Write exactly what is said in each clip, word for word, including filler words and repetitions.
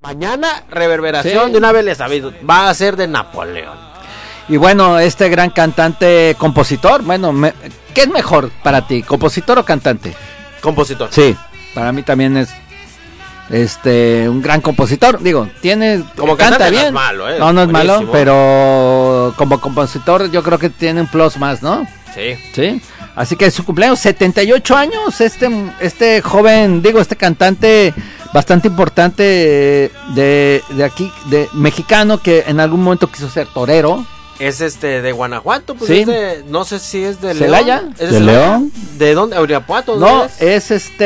Mañana, reverberación, sí. De una vez les aviso, va a ser de Napoleón. Y bueno, este gran cantante, compositor, bueno, me, ¿qué es mejor para ti, compositor o cantante? Compositor. Sí, para mí también es este un gran compositor, digo, tiene como canta bien, no es malo, ¿eh? no, no es malo, pero como compositor yo creo que tiene un plus más, ¿no? Sí. Sí. Así que su cumpleaños, setenta y ocho años, este este joven, digo, este cantante bastante importante de, de aquí, de mexicano, que en algún momento quiso ser torero. Es este de Guanajuato, pues sí. Es de, no sé si es de ¿Celaya? León. ¿Es de, de León? ¿De dónde? ¿Uriapuato? No, es? es este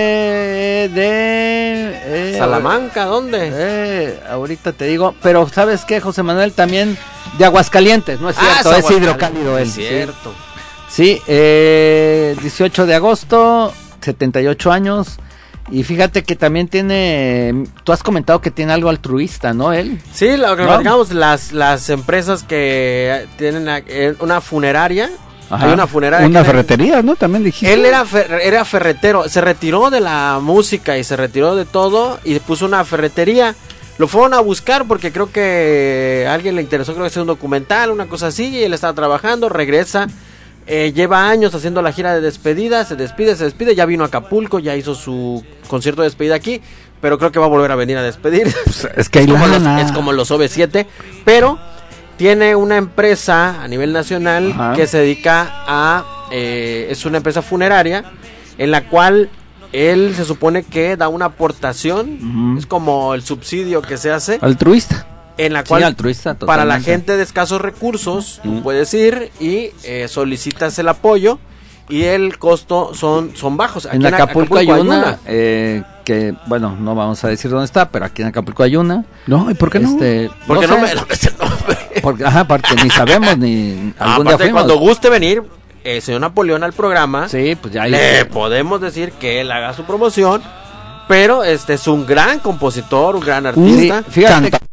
de eh, Salamanca, ¿dónde? Eh, ahorita te digo, pero ¿sabes qué, José Manuel? También de Aguascalientes, ¿no es cierto? Ah, es, es hidrocálido él. Es cierto. Sí, eh, dieciocho de agosto, setenta y ocho años. Y fíjate que también tiene, tú has comentado que tiene algo altruista, ¿no? Él. Sí, lo que ¿no? digamos, las, las empresas que tienen una funeraria. Ajá. Hay una funeraria. Una ferretería, ¿no? También dijiste. Él era, fer, era ferretero, se retiró de la música y se retiró de todo y puso una ferretería. Lo fueron a buscar porque creo que a alguien le interesó, creo que hacer un documental, una cosa así, y él estaba trabajando, regresa. Eh, lleva años haciendo la gira de despedida, se despide, se despide, ya vino a Acapulco, ya hizo su concierto de despedida aquí, pero creo que va a volver a venir a despedir. Pues es que hay es, como los, es como los O V siete, pero tiene una empresa a nivel nacional. Ajá. Que se dedica a, eh, es una empresa funeraria, en la cual él se supone que da una aportación, uh-huh. Es como el subsidio que se hace. Altruista. En la cual, sí, altruista, para la gente de escasos recursos, tú puedes ir y eh, solicitas el apoyo y el costo son, son bajos. Aquí en Acapulco, Acapulco hay una, hay una. Eh, que, bueno, no vamos a decir dónde está, pero aquí en Acapulco hay una. No, ¿y por qué no? Este, porque no, no sé, me es el nombre. Porque, ajá, aparte ni sabemos ni algún aparte, día fuimos. Cuando guste venir, eh, señor Napoleón, al programa, sí, pues ya hay le podemos decir que él haga su promoción, pero este es un gran compositor, un gran artista. Sí, fíjate. Canta.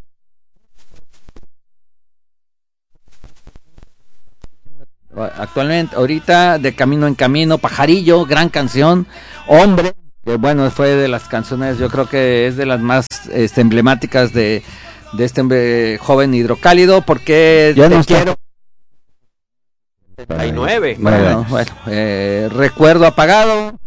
Actualmente, ahorita, de Camino en Camino, Pajarillo, gran canción, Hombre, que bueno, fue de las canciones, yo creo que es de las más este, emblemáticas de, de este hombre joven hidrocálido, porque yo te no quiero. setenta y nueve Bueno, bueno, eh, Recuerdo Apagado,